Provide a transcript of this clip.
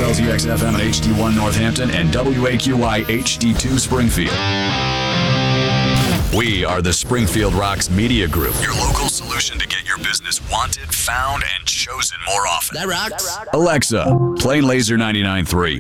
WLTX FM and HD1 Northampton and WAQY HD2 Springfield. We are the Springfield Rocks Media Group, your local solution to get your business wanted, found, and chosen more often. That rocks. Alexa, play Laser 99.3.